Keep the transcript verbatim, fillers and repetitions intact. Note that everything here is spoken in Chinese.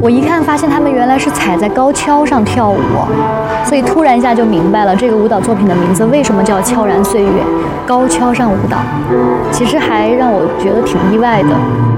我一看发现他们原来是踩在高跷上跳舞，所以突然一下就明白了这个舞蹈作品的名字为什么叫悄然岁月，高跷上舞蹈，其实还让我觉得挺意外的。